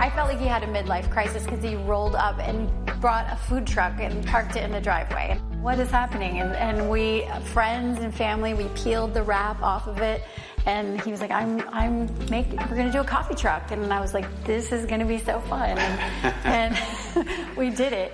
I felt like he had a midlife crisis because he rolled up and brought a food truck and parked it in the driveway. What is happening? And we, friends and family, we peeled the wrap off of it. And he was like, we're going to do a coffee truck. And I was like, this is going to be so fun. And we did it.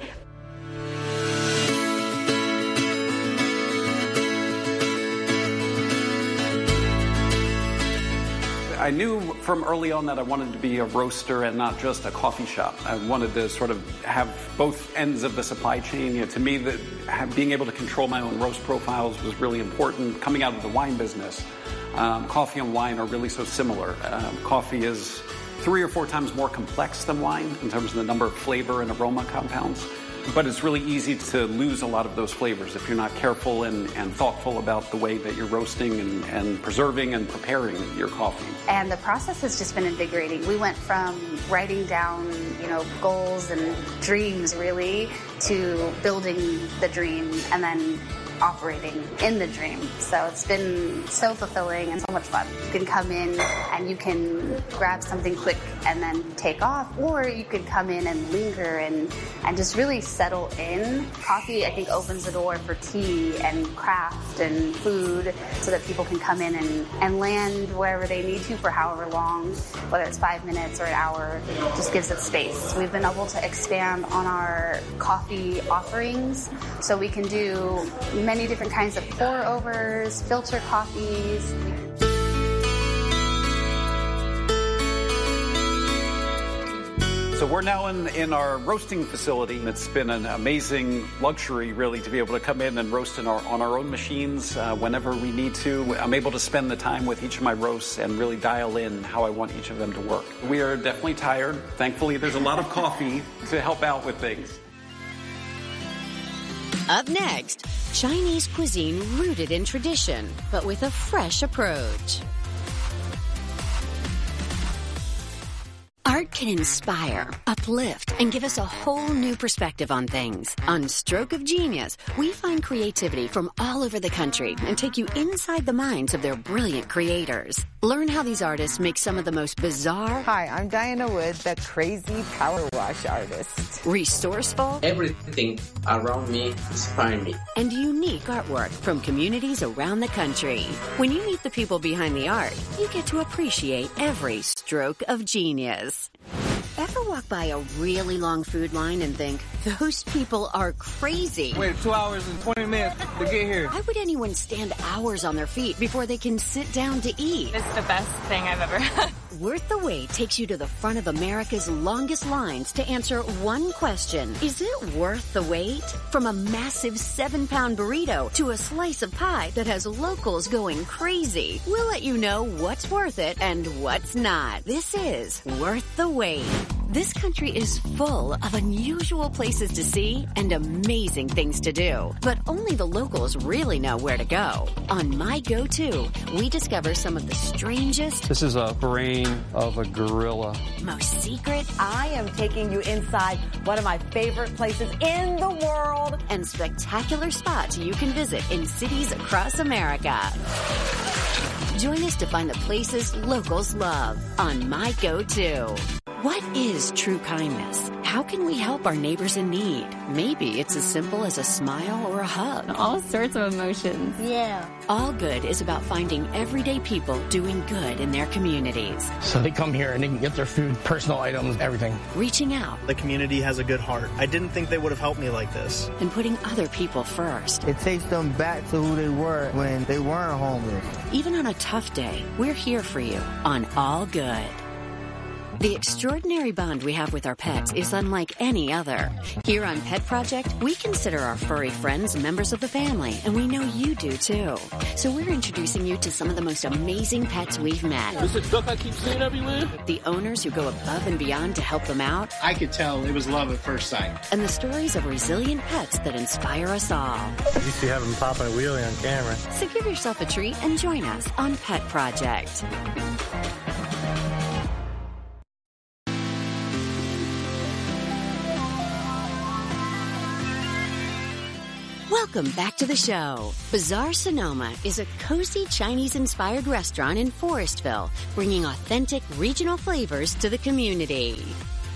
I knew from early on that I wanted to be a roaster and not just a coffee shop. I wanted to sort of have both ends of the supply chain. To me, being able to control my own roast profiles was really important. Coming out of the wine business, coffee and wine are really so similar. Coffee is 3 or 4 times more complex than wine in terms of the number of flavor and aroma compounds. But it's really easy to lose a lot of those flavors if you're not careful and thoughtful about the way that you're roasting and preserving and preparing your coffee. And the process has just been invigorating. We went from writing down, goals and dreams really to building the dream and then operating in the dream. So it's been so fulfilling and so much fun. You can come in and you can grab something quick and then take off, or you could come in and linger and just really settle in. Coffee, I think, opens the door for tea and craft and food so that people can come in and land wherever they need to for however long, whether it's 5 minutes or an hour. It just gives it space. We've been able to expand on our coffee offerings, so we can do many different kinds of pour-overs, filter coffees. So we're now in our roasting facility. It's been an amazing luxury, really, to be able to come in and roast on our own machines whenever we need to. I'm able to spend the time with each of my roasts and really dial in how I want each of them to work. We are definitely tired. Thankfully, there's a lot of coffee to help out with things. Up next, Chinese cuisine rooted in tradition, but with a fresh approach. Art can inspire, uplift, and give us a whole new perspective on things. On Stroke of Genius, we find creativity from all over the country and take you inside the minds of their brilliant creators. Learn how these artists make some of the most bizarre... Hi, I'm Diana Wood, the crazy power wash artist. Resourceful... Everything around me inspires me. And unique artwork from communities around the country. When you meet the people behind the art, you get to appreciate every stroke of genius. Ever walk by a really long food line and think, those people are crazy? Wait 2 hours and 20 minutes to get here. Why would anyone stand hours on their feet before they can sit down to eat? It's the best thing I've ever had. Worth the Wait takes you to the front of America's longest lines to answer one question. Is it worth the wait? From a massive 7-pound burrito to a slice of pie that has locals going crazy. We'll let you know what's worth it and what's not. This is Worth the Wait. This country is full of unusual places to see and amazing things to do. But only the locals really know where to go. On My Go-To, we discover some of the strangest... This is a brain of a gorilla. Most secret... I am taking you inside one of my favorite places in the world. And spectacular spots you can visit in cities across America. Join us to find the places locals love on My Go-To. What is true kindness? How can we help our neighbors in need? Maybe it's as simple as a smile or a hug. All sorts of emotions. Yeah. All Good is about finding everyday people doing good in their communities. So they come here and they can get their food, personal items, everything. Reaching out. The community has a good heart. I didn't think they would have helped me like this. And putting other people first. It takes them back to who they were when they weren't homeless. Even on a tough day, we're here for you on All Good. The extraordinary bond we have with our pets is unlike any other. Here on Pet Project, we consider our furry friends members of the family, and we know you do too. So we're introducing you to some of the most amazing pets we've met. Is it duck I keep seeing everywhere? The owners who go above and beyond to help them out. I could tell it was love at first sight. And the stories of resilient pets that inspire us all. You used to have them popping a wheelie on camera. So give yourself a treat and join us on Pet Project. Welcome back to the show. Bazaar Sonoma is a cozy Chinese-inspired restaurant in Forestville, bringing authentic regional flavors to the community.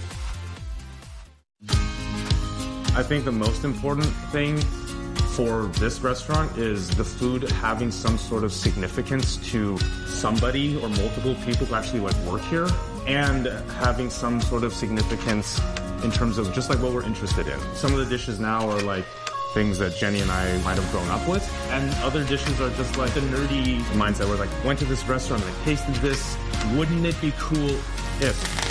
I think the most important thing for this restaurant is the food having some sort of significance to somebody or multiple people who actually work here, and having some sort of significance in terms of just what we're interested in. Some of the dishes now are things that Jenny and I might have grown up with, and other dishes are just the nerdy mindset where went to this restaurant and I tasted this. Wouldn't it be cool if?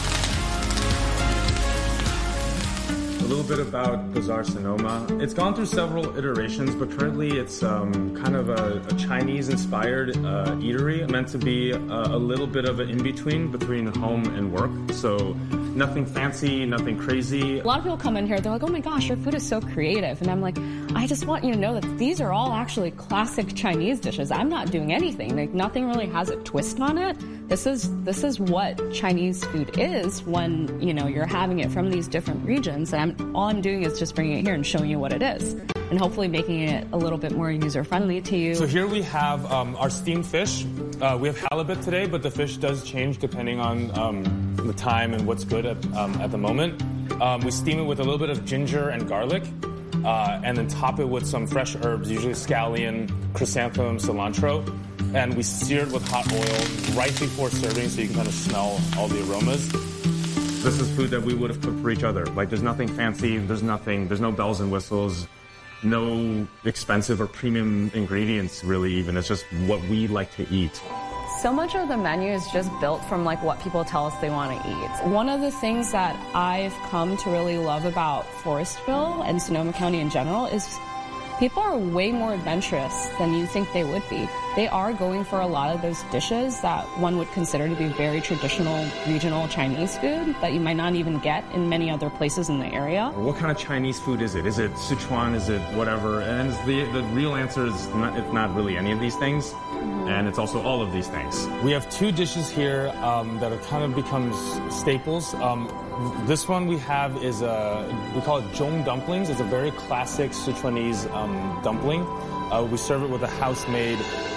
A little bit about Bazaar Sonoma. It's gone through several iterations, but currently it's kind of a Chinese-inspired eatery, meant to be a little bit of an in-between between home and work. So nothing fancy, nothing crazy. A lot of people come in here, they're like, oh my gosh, your food is so creative. And I'm like, I just want you to know that these are all actually classic Chinese dishes. I'm not doing anything. Nothing really has a twist on it. This is what Chinese food is when, you're having it from these different regions. And all I'm doing is just bringing it here and showing you what it is, and hopefully making it a little bit more user-friendly to you. So here we have our steamed fish. We have halibut today, but the fish does change depending on the time and what's good at the moment. We steam it with a little bit of ginger and garlic, and then top it with some fresh herbs, usually scallion, chrysanthemum, cilantro. And we sear it with hot oil right before serving so you can kind of smell all the aromas. This is food that we would have cooked for each other. There's nothing fancy, there's no bells and whistles, no expensive or premium ingredients really even. It's just what we like to eat. So much of the menu is just built from what people tell us they want to eat. One of the things that I've come to really love about Forestville and Sonoma County in general is people are way more adventurous than you think they would be. They are going for a lot of those dishes that one would consider to be very traditional regional Chinese food that you might not even get in many other places in the area. What kind of Chinese food is it? Is it Sichuan? Is it whatever? And the real answer is it's not really any of these things. And it's also all of these things. We have two dishes here that are kind of becomes staples. This one we have is we call it zhong dumplings. It's a very classic Sichuanese dumpling. We serve it with a house-made,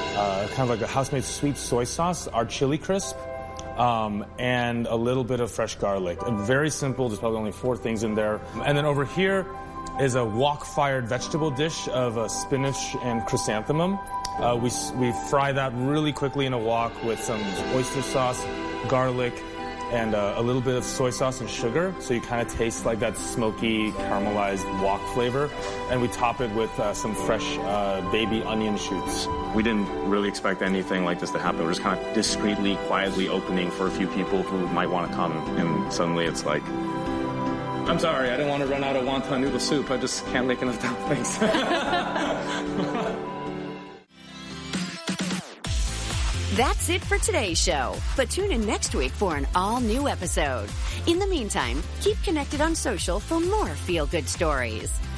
sweet soy sauce, our chili crisp, and a little bit of fresh garlic. Very simple. There's probably only 4 things in there. And then over here is a wok-fired vegetable dish of spinach and chrysanthemum. We fry that really quickly in a wok with some oyster sauce, garlic, and a little bit of soy sauce and sugar, so you kind of taste that smoky, caramelized wok flavor. And we top it with some fresh baby onion shoots. We didn't really expect anything like this to happen. We're just kind of discreetly, quietly opening for a few people who might want to come, and suddenly it's I'm sorry, I didn't want to run out of wonton noodle soup. I just can't make enough dumplings. That's it for today's show, but tune in next week for an all-new episode. In the meantime, keep connected on social for more feel-good stories.